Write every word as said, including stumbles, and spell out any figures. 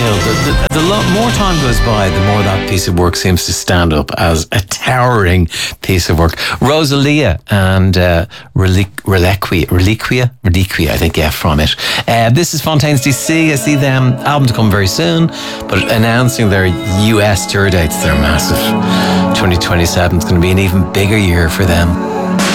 know, the, the, the lo- more time goes by, the more that piece of work seems to stand up as a towering piece of work. Rosalia and uh, Relic- Reliquia, Reliquia, Reliquia, I think, yeah, from it. Uh, this is Fontaines D C. I see them album to come very soon, but announcing their U S tour dates, they're massive. twenty twenty-seven is going to be an even bigger year for them.